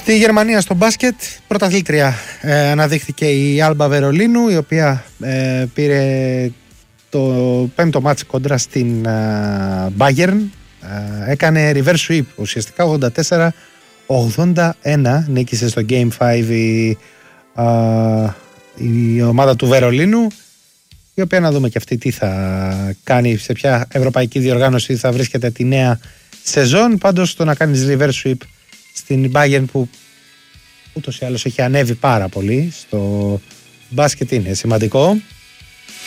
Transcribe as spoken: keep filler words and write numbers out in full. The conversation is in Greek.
Στη Γερμανία στο μπάσκετ πρωταθλήτρια ε, αναδείχθηκε η Άλμπα Βερολίνου, η οποία ε, πήρε το πέμπτο μάτς κόντρα στην ε, Bayern. Ε, έκανε reverse sweep ουσιαστικά, ογδόντα τέσσερα ογδόντα ένα νίκησε στο Game πέντε η, ε, η ομάδα του Βερολίνου, η οποία να δούμε και αυτή τι θα κάνει, σε ποια ευρωπαϊκή διοργάνωση θα βρίσκεται τη νέα σεζόν. Πάντως το να κάνεις reverse sweep στην Bayern, που ούτως ή άλλως έχει ανέβει πάρα πολύ στο μπάσκετ, είναι σημαντικό.